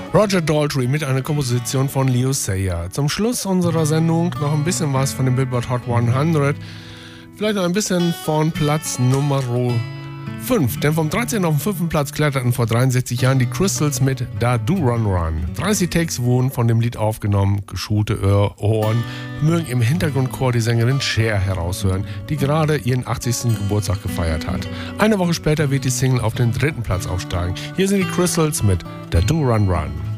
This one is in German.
Roger Daltrey mit einer Komposition von Leo Sayer. Zum Schluss unserer Sendung noch ein bisschen was von dem Billboard Hot 100. Vielleicht noch ein bisschen von Platz Nummer 5. Denn vom 13. auf den 5. Platz kletterten vor 63 Jahren die Crystals mit Da Do Run Run. 30 Takes wurden von dem Lied aufgenommen. Geschulte Ohren mögen im Hintergrundchor die Sängerin Cher heraushören, die gerade ihren 80. Geburtstag gefeiert hat. Eine Woche später wird die Single auf den 3. Platz aufsteigen. Hier sind die Crystals mit Da Do Run Run.